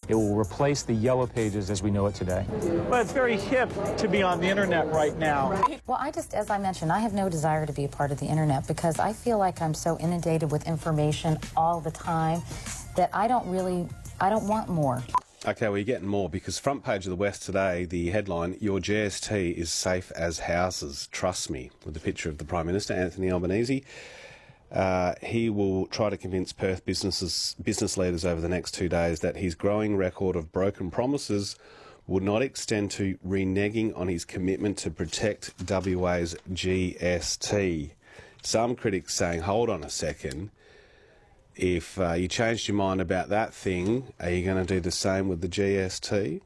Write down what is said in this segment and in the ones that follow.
It will replace the yellow pages as we know it today. Well, it's very hip to be on the internet right now. Well, as I mentioned, I have no desire to be a part of the internet because I feel like I'm so inundated with information all the time that I don't want more. Okay, well, you're getting more because front page of the West today, the headline, "Your GST is safe as houses, trust me," with the picture of the Prime Minister, Anthony Albanese. He will try to convince Perth business leaders over the next 2 days that his growing record of broken promises would not extend to reneging on his commitment to protect WA's GST. Some critics saying, hold on a second, if you changed your mind about that thing, are you going to do the same with the GST?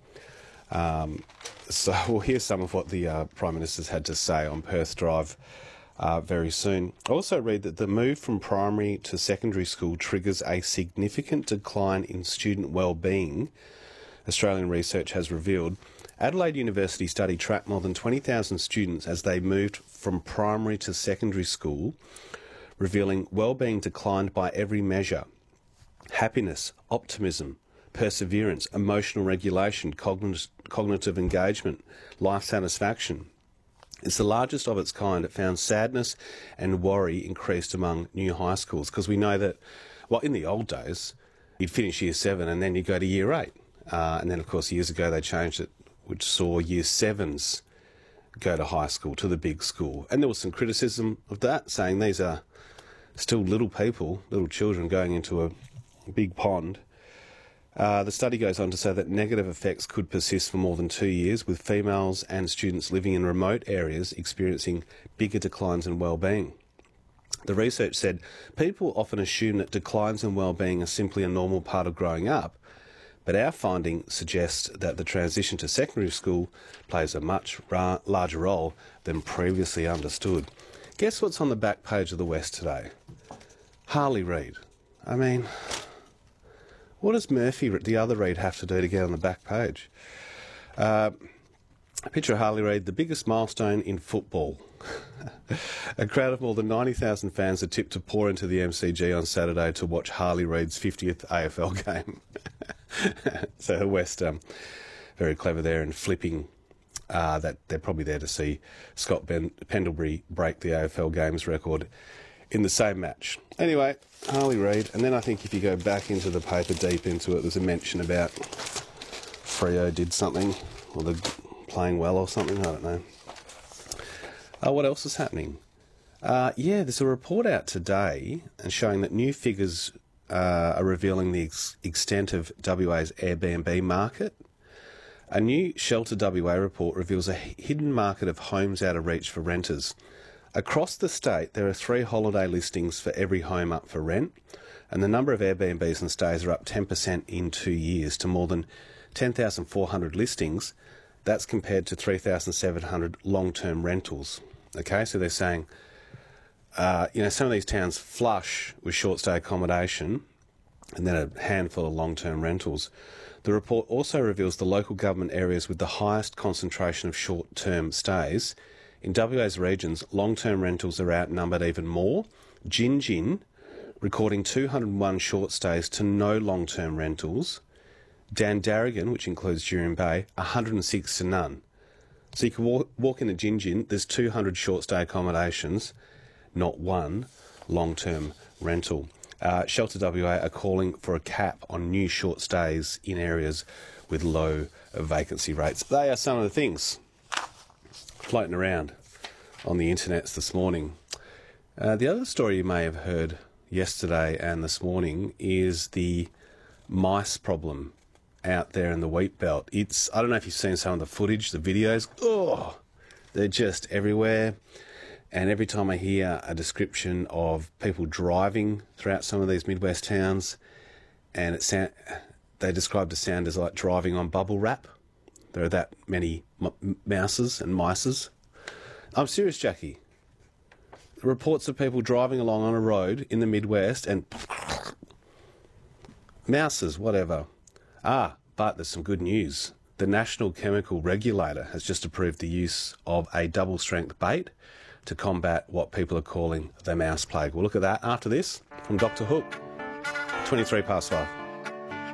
So we'll hear some of what the Prime Minister's had to say on Perth Drive very soon. I also read that the move from primary to secondary school triggers a significant decline in student well-being. Australian research has revealed. Adelaide University study tracked more than 20,000 students as they moved from primary to secondary school, revealing well-being declined by every measure: happiness, optimism, perseverance, emotional regulation, cognitive engagement, life satisfaction. It's the largest of its kind. It found sadness and worry increased among new high schools because we know that, well, in the old days, you'd finish year 7 and then you'd go to year 8. And then, of course, years ago they changed it, which saw year 7s go to high school, to the big school. And there was some criticism of that, saying these are still little people, little children going into a big pond. The study goes on to say that negative effects could persist for more than 2 years, with females and students living in remote areas experiencing bigger declines in well-being. The research said people often assume that declines in well-being are simply a normal part of growing up, but our finding suggests that the transition to secondary school plays a much larger role than previously understood. Guess what's on the back page of the West today? Harley Reid. I mean, what does Murphy, the other Reid, have to do to get on the back page? A picture of Harley Reid, the biggest milestone in football. A crowd of more than 90,000 fans are tipped to pour into the MCG on Saturday to watch Harley Reid's 50th AFL game. So West, very clever there in flipping that they're probably there to see Scott Pendlebury break the AFL games record in the same match. Anyway, Harley Reid, and then I think if you go back into the paper, deep into it, there's a mention about Freo did something, or they're playing well or something, I don't know. What else is happening? Yeah, there's a report out today and showing that new figures are revealing the extent of WA's Airbnb market. A new Shelter WA report reveals a hidden market of homes out of reach for renters. Across the state, there are 3 holiday listings for every home up for rent, and the number of Airbnbs and stays are up 10% in 2 years to more than 10,400 listings. That's compared to 3,700 long-term rentals. Okay, so they're saying, some of these towns flush with short-stay accommodation and then a handful of long-term rentals. The report also reveals the local government areas with the highest concentration of short-term stays. In WA's regions, long-term rentals are outnumbered even more. Gin recording 201 short stays to no long-term rentals. Dandaragan, which includes Jurien Bay, 106 to none. So you can walk into Gin, there's 200 short-stay accommodations, not one long-term rental. Shelter WA are calling for a cap on new short stays in areas with low vacancy rates. They are some of the things floating around on the internets this morning. The other story you may have heard yesterday and this morning is the mice problem out there in the wheat belt. I don't know if you've seen some of the footage, the videos. Oh, they're just everywhere. And every time I hear a description of people driving throughout some of these Midwest towns, and they describe the sound as like driving on bubble wrap. There are that many mouses and mices. I'm serious, Jackie. Reports of people driving along on a road in the Midwest and mouses, whatever. But there's some good news. The National Chemical Regulator has just approved the use of a double-strength bait to combat what people are calling the mouse plague. We'll look at that after this from Dr. Hook, 23 past 5.